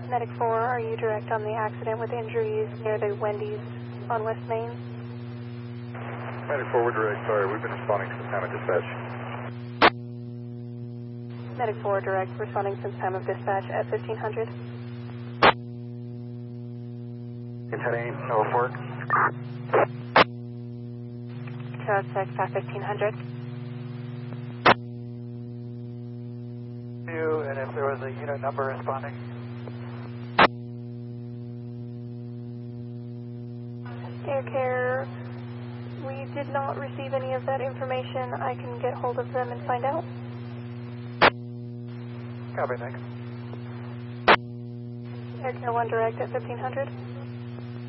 Medic 4, are you direct on the accident with injuries near the Wendy's on West Main? Medic 4, we're direct. Sorry, we've been responding since time of dispatch. Medic 4, direct, responding since time of dispatch at 1500. It's heading northward. Charles 6 at 1500. And if there was a unit number responding. Air Care, we did not receive any of that information. I can get hold of them and find out. Copy, thanks. Air Care 1 direct at 1500.